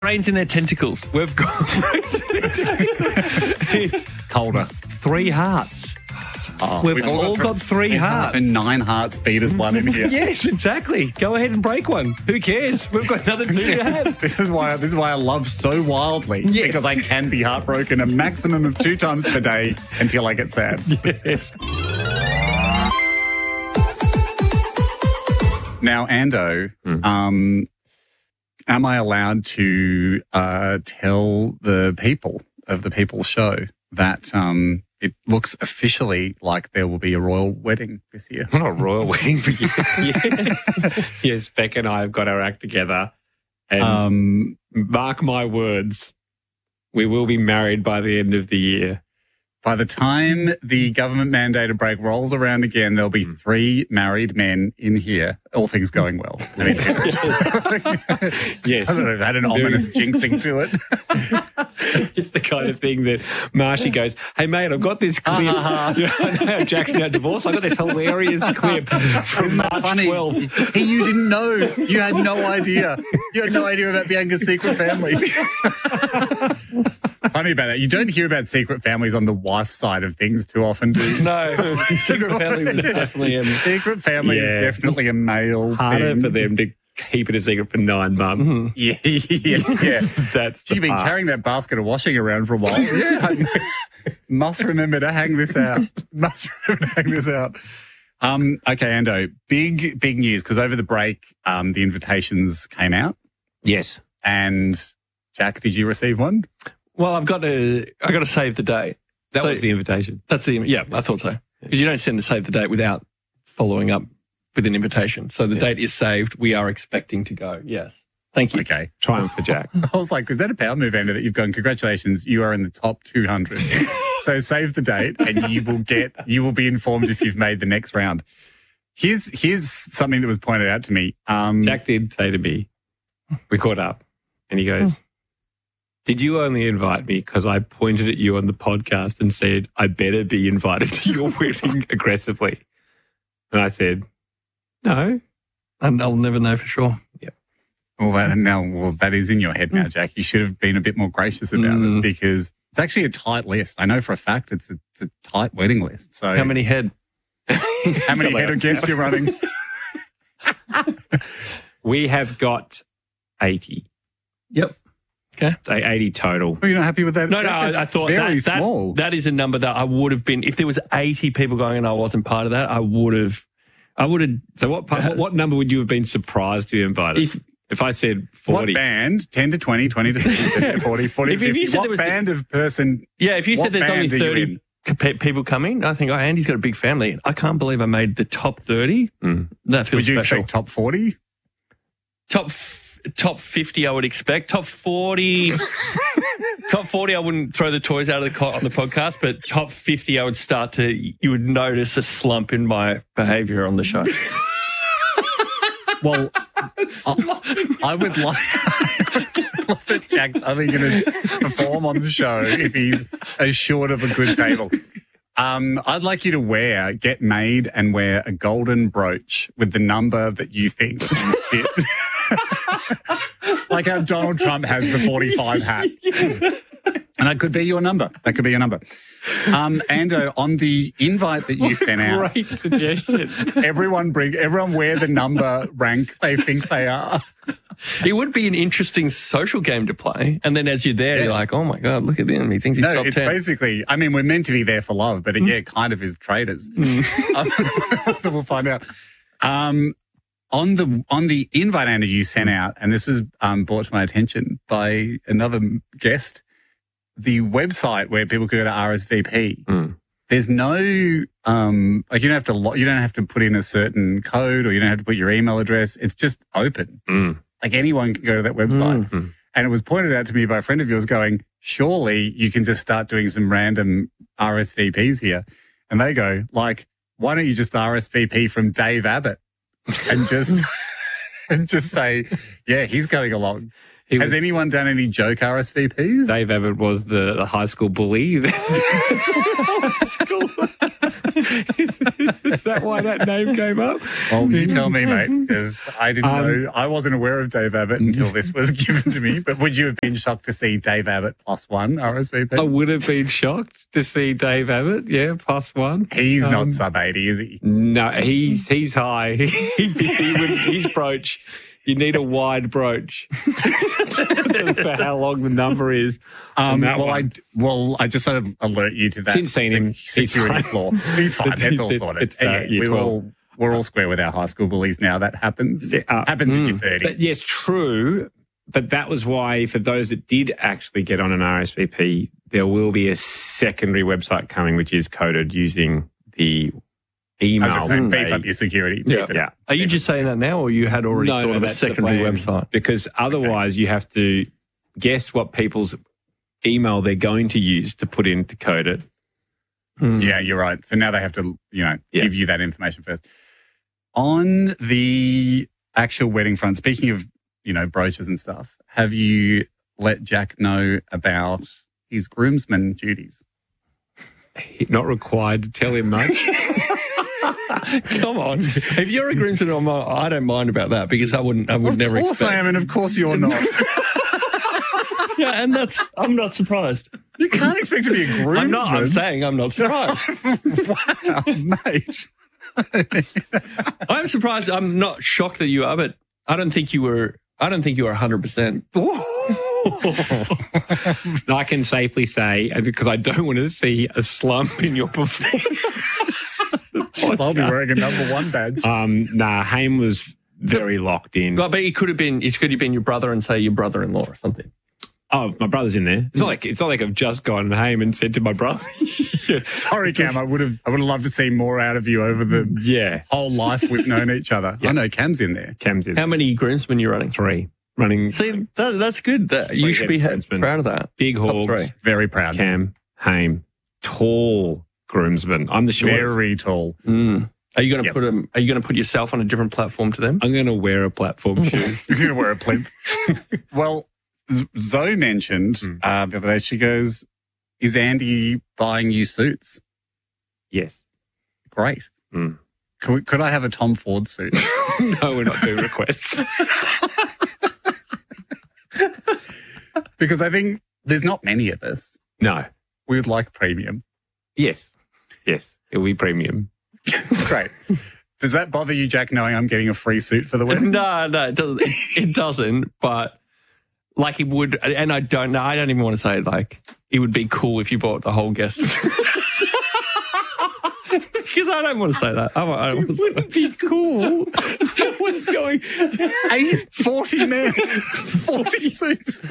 brains in their tentacles. We've got brains in their tentacles. It's Colder. 3 hearts. We've all got 3 hearts. And 9 hearts beat us one in here. Yes, exactly. Go ahead and break one. Who cares? We've got another 2 to have. This is why I love so wildly. Yes. Because I can be heartbroken a maximum of 2 times per day until I get sad. Yes. Now, Ando, am I allowed to tell the people of the People Show that it looks officially like there will be a royal wedding this year? Not a royal wedding, but yes. Yes, Beck and I have got our act together. And mark my words, we will be married by the end of the year. By the time the government-mandated break rolls around again, there'll be 3 married men in here, all things going well. I mean, Yes. I don't know, it had an ominous jinxing to it. It's the kind of thing that Marshy goes, hey, mate, I've got this clip. I know Jack's now divorced. I got this hilarious clip from March 12th. You didn't know. You had no idea. You had no idea about Bianca's secret family. Funny about that. You don't hear about secret families on the wife's side of things too often, do you? No, secret family was definitely secret family is definitely a male harder thing. for them to keep it a secret for 9 months. Yeah. That's You've been carrying that basket of washing around for a while. Yeah. Must remember to hang this out. Okay, Ando, big news, because over the break, the invitations came out. Yes. And Jack, did you receive one? Well, I got to save the date. That was the invitation. That's yeah, I thought so. Because you don't send the save the date without following up with an invitation. So the date is saved. We are expecting to go. Yes. Thank you. Okay. Triumph for Jack. I was like, is that a power move, Ando, that you've gone, congratulations, you are in the top 200. So save the date and you will be informed if you've made the next round. Here's something that was pointed out to me. Jack did say to me, we caught up, and he goes, did you only invite me because I pointed at you on the podcast and said, I better be invited to your wedding aggressively? And I said, no. And I'll never know for sure. Yeah. Well, that is in your head now, Jack. You should have been a bit more gracious about it, because it's actually a tight list. I know for a fact it's a tight wedding list. So how many head? How many head of guests you're running? We have got 80. Yep. Okay. 80 total. Are you not happy with that? No, I thought very that, small. That is a number that I would have been, if there was 80 people going and I wasn't part of that, I would have. So what number would you have been surprised to be invited? If I said 40. What band? 10 to 20, 20 to 30, 40, 40 to 50. you said what there was band of person? Yeah, if you said there's only band are you 30 people coming, I think, Andy's got a big family. I can't believe I made the top 30. That feels Would you special. expect top 40? Top 50, I would expect. Top 40, top 40, I wouldn't throw the toys out of on the podcast, but top 50, I would you would notice a slump in my behaviour on the show. Well, I would like that Jack's only going to perform on the show if he's assured of a good table. I'd like you to get made and wear a golden brooch with the number that you think you fit. Like how Donald Trump has the 45 hat. And that could be your number. Ando, on the invite that you sent out. Great suggestion. Everyone wear the number rank they think they are. It would be an interesting social game to play. And then as you're there, you're like, oh my God, look at him. He thinks he's top 10. It's basically, I mean, we're meant to be there for love, but it kind of is traitors. We'll find out. On the invite, Ando, you sent out, and this was brought to my attention by another guest, the website where people could go to RSVP. There's no you don't have to put in a certain code, or you don't have to put your email address. It's just open. Like anyone can go to that website. And it was pointed out to me by a friend of yours going, surely you can just start doing some random RSVPs here. And they go, like, why don't you just RSVP from Dave Abbott and just say, yeah, he's going along. Has anyone done any joke RSVPs? Dave Abbott was the high school bully. Is that why that name came up? Well, you tell me, mate, because I didn't know. I wasn't aware of Dave Abbott until this was given to me. But would you have been shocked to see Dave Abbott +1 RSVP? I would have been shocked to see Dave Abbott, +1. He's not sub 80, is he? No, he's high. His brooch, you need a wide brooch for how long the number is. I just sort of alert you to that. Since seen him, security floor. He's fine. That's all sorted. We're all square with our high school bullies now. That happens. Happens in your 30s. But yes, true. But that was why, for those that did actually get on an RSVP, there will be a secondary website coming, which is coded using the email. I was just saying, beef up your security. Yeah. Are you just saying that now, or you had already thought of a secondary website? Because otherwise you have to guess what people's email they're going to use to put in to code it. Yeah, you're right. So now they have to, give you that information first. On the actual wedding front, speaking of, brooches and stuff, have you let Jack know about his groomsman duties? Not required to tell him much. Come on. If you're a groomsman, I don't mind about that, because I would never expect. Of course I am, and of course you're not. Yeah, and I'm not surprised. You can't expect to be a groomsman. I'm saying I'm not surprised. Wow, mate. I'm surprised. I'm not shocked that you are, but I don't think you were 100%. I can safely say, because I don't want to see a slump in your performance. I'll be wearing a number 1 badge. Haim was very locked in. Well, but it could have been your brother and say your brother-in-law or something. Oh, my brother's in there. It's not like I've just gone home and said to my brother. Sorry, Cam. I would have loved to see more out of you over the whole life we've known each other. I know Cam's in there. How many groomsmen are you running? 3. See, that's good. You should be proud of that. Big hogs. Very proud. Cam, Haim, tall groomsmen. I'm the shortest. Very tall. Are you going to Are you going to put yourself on a different platform to them? I'm going to wear a platform shoe. You're going to wear a plinth. Well, Zoe mentioned the other day, she goes, is Andy buying you suits? Yes. Great. Could I have a Tom Ford suit? No, we're not doing requests. Because I think there's not many of us. No. We would like premium. Yes. It'll be premium. Great. Does that bother you, Jack, knowing I'm getting a free suit for the wedding? No, it doesn't. It doesn't, but it would, and I don't know. I don't even want to say it would be cool if you bought the whole guest. Because I don't want to say that. It wouldn't be cool. What's going? 40 men, 40 suits.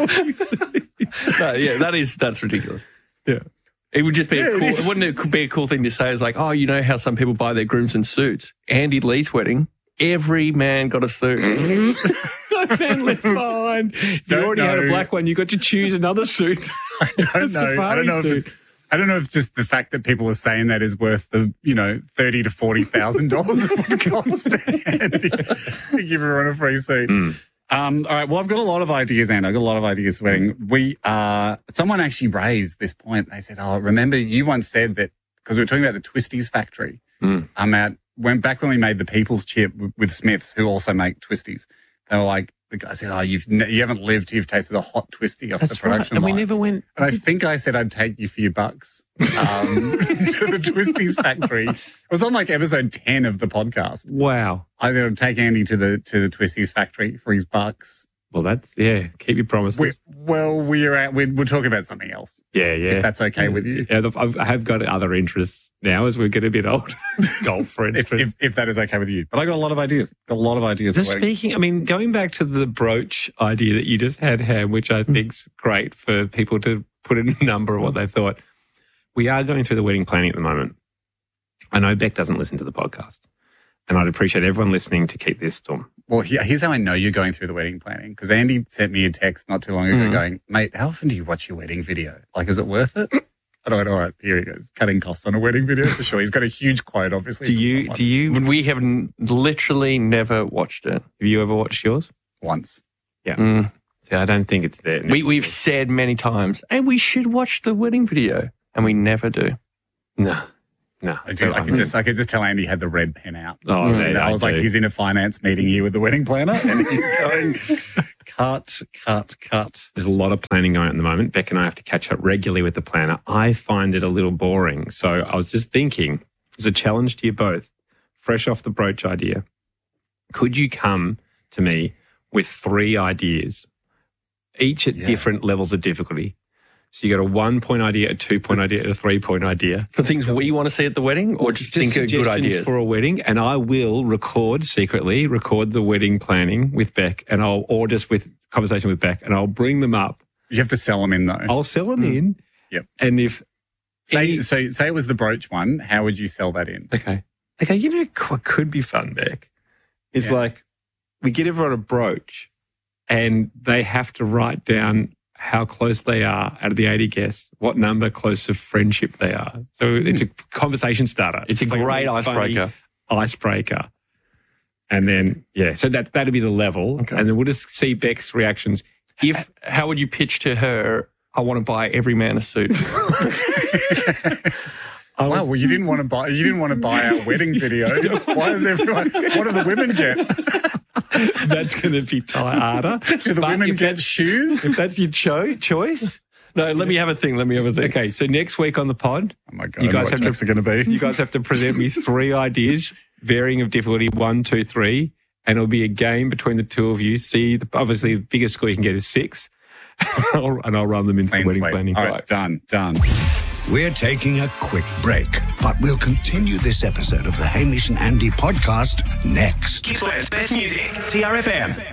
That's ridiculous. Yeah. It would just be wouldn't it be a cool thing to say? Is how some people buy their groomsmen suits. Andy Lee's wedding, every man got a suit. No man left behind. If you already had a black one, you got to choose another suit. I don't know. I don't know if just the fact that people are saying that is worth the $30,000 to $40,000 it would cost Andy to give everyone a free suit. All right. Well, I've got a lot of ideas, Anna. I've got a lot of ideas for wedding. Someone actually raised this point. They said, remember you once said that, because we were talking about the Twisties factory. Went back when we made the People's Chip with Smiths, who also make Twisties. They were like, the guy said, you haven't lived, you've tasted a hot Twistie off the production line. And we never went. And I think I said I'd take you for your bucks to the Twisties factory. It was on episode 10 of the podcast. Wow. I said I'd take Andy to the Twisties factory for his bucks. Well, keep your promises. We're talking about something else. Yeah. If that's okay with you. Yeah, I have got other interests now as we get a bit older. Golf, for instance. if that is okay with you. But I got a lot of ideas. Going back to the brooch idea that you just had, Ham, which I think's great for people to put a number of what they thought. We are going through the wedding planning at the moment. I know Beck doesn't listen to the podcast. And I'd appreciate everyone listening to keep this to them. Well, here's how I know you're going through the wedding planning. Because Andy sent me a text not too long ago going, mate, how often do you watch your wedding video? Is it worth it? I went, all right, here he goes. Cutting costs on a wedding video for sure. He's got a huge quote, obviously. Do you? We have literally never watched it. Have you ever watched yours? Once. Yeah. I don't think it's there. We've said many times, hey, we should watch the wedding video, and we never do. No. I could just tell Andy had the red pen out. Oh, I was like, he's in a finance meeting here with the wedding planner, and he's going cut. There's a lot of planning going on at the moment. Beck and I have to catch up regularly with the planner. I find it a little boring. So I was just thinking, as a challenge to you both, fresh off the brooch idea, could you come to me with 3 ideas, each at different levels of difficulty? So you got a 1-point idea, a 2-point idea, a 3-point idea. For things we want to see at the wedding, or just think of good ideas? For a wedding, and I will secretly record the wedding planning with Beck, or just with conversation with Beck, and I'll bring them up. You have to sell them in, though. I'll sell them in. Yep. And if... Say it was the brooch one, how would you sell that in? Okay, you know what could be fun, Beck? Is like, we get everyone a brooch, and they have to write down how close they are out of the 80 guests, what number close to friendship they are. So it's a conversation starter. It's a great icebreaker. And then, so that'd be the level. Okay. And then we'll just see Beck's reactions. How would you pitch to her, I want to buy every man a suit? Well, you didn't want to buy our wedding video. Why does everyone, what do the women get? That's going to be harder. Do the women get shoes? If that's your choice? No, let me have a think. Okay, so next week on the pod, oh my God, you guys have to present me 3 ideas, varying of difficulty, 1, 2, 3, and it'll be a game between the two of you. Obviously, the biggest score you can get is 6, and I'll run them into the wedding planning. All right, done. We're taking a quick break, but we'll continue this episode of the Hamish and Andy podcast next. Gippsland's best music, TRFM.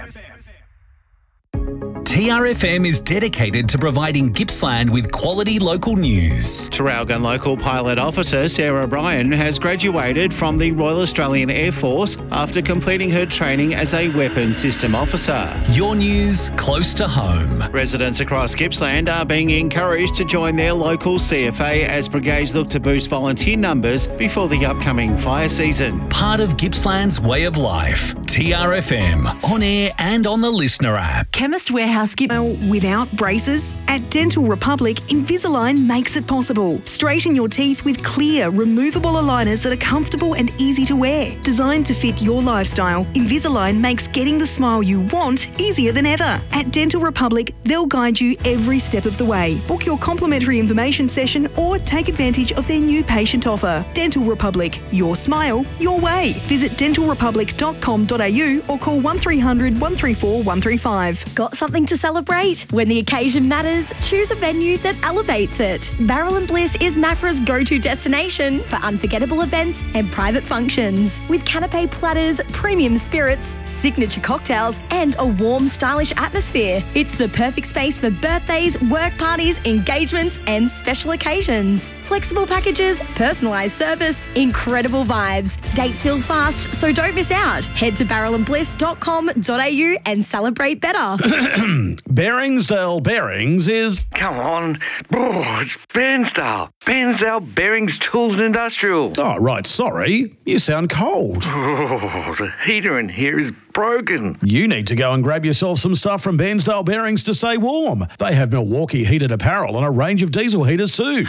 TRFM is dedicated to providing Gippsland with quality local news. Traralgon Local Pilot Officer Sarah O'Brien has graduated from the Royal Australian Air Force after completing her training as a weapons system officer. Your news close to home. Residents across Gippsland are being encouraged to join their local CFA as brigades look to boost volunteer numbers before the upcoming fire season. Part of Gippsland's way of life. TRFM, on air and on the Listener app. Chemist Warehouse without braces? At Dental Republic, Invisalign makes it possible. Straighten your teeth with clear, removable aligners that are comfortable and easy to wear. Designed to fit your lifestyle, Invisalign makes getting the smile you want easier than ever. At Dental Republic, they'll guide you every step of the way. Book your complimentary information session or take advantage of their new patient offer. Dental Republic, your smile, your way. Visit dentalrepublic.com.au or call 1300 134 135. Got something to celebrate? When the occasion matters, choose a venue that elevates it. Barrel and Bliss is Maffra's go-to destination for unforgettable events and private functions. With canapé platters, premium spirits, signature cocktails, and a warm, stylish atmosphere. It's the perfect space for birthdays, work parties, engagements, and special occasions. Flexible packages, personalised service, incredible vibes. Dates fill fast, so don't miss out. Head to barrelandbliss.com.au and celebrate better. Beringsdale Bearings is... Come on. Oh, it's Bairnsdale. Bairnsdale Bearings Tools and Industrial. Oh, right. Sorry. You sound cold. Oh, the heater in here is broken. You need to go and grab yourself some stuff from Bairnsdale Bearings to stay warm. They have Milwaukee heated apparel and a range of diesel heaters too.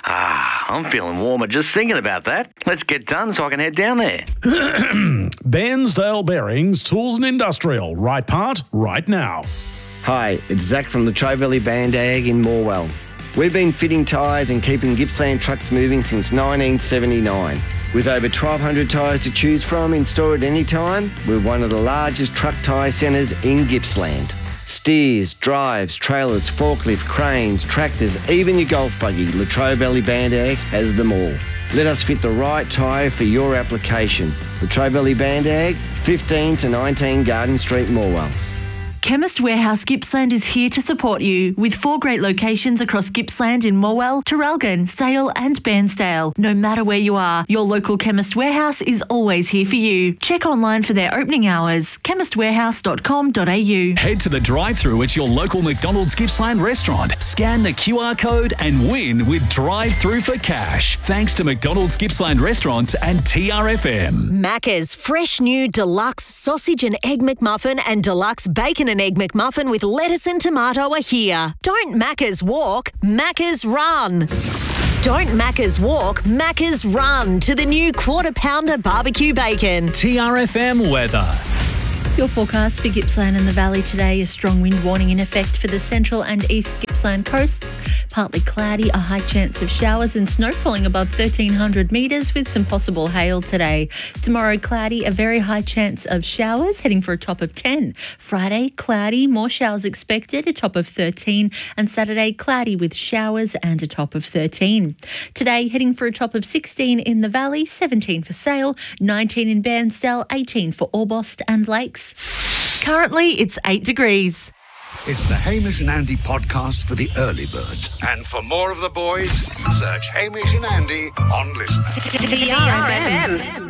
I'm feeling warmer just thinking about that. Let's get done so I can head down there. Bairnsdale Bearings Tools and Industrial. Right part, right now. Hi, it's Zach from the Valley Band Ag in Morwell. We've been fitting tyres and keeping Gippsland trucks moving since 1979. With over 1,200 tyres to choose from in store at any time, we're one of the largest truck tyre centres in Gippsland. Steers, drives, trailers, forklift, cranes, tractors, even your golf buggy, Latrobe Valley Band Ag has them all. Let us fit the right tyre for your application. Latrobe Valley Band Ag, 15 to 19 Garden Street, Morwell. Chemist Warehouse Gippsland is here to support you with 4 great locations across Gippsland in Morwell, Traralgon, Sale and Bairnsdale. No matter where you are, your local Chemist Warehouse is always here for you. Check online for their opening hours, chemistwarehouse.com.au. Head to the drive-thru at your local McDonald's Gippsland restaurant. Scan the QR code and win with drive-thru for cash. Thanks to McDonald's Gippsland Restaurants and TRFM. Macca's fresh new deluxe sausage and egg McMuffin and deluxe bacon and and egg McMuffin with lettuce and tomato are here. Don't Macca's walk, Macca's run. Don't Macca's walk, Macca's run to the new Quarter Pounder barbecue bacon. TRFM weather. Your forecast for Gippsland and the Valley today, a strong wind warning in effect for the central and east Gippsland coasts. Partly cloudy, a high chance of showers and snow falling above 1,300 metres with some possible hail today. Tomorrow, cloudy, a very high chance of showers, heading for a top of 10. Friday, cloudy, more showers expected, a top of 13. And Saturday, cloudy with showers and a top of 13. Today, heading for a top of 16 in the Valley, 17 for Sale, 19 in Bairnsdale, 18 for Orbost and Lakes. Currently, it's 8 degrees. It's the Hamish and Andy podcast for the early birds. And for more of the boys, search Hamish and Andy on Listen. TRFM.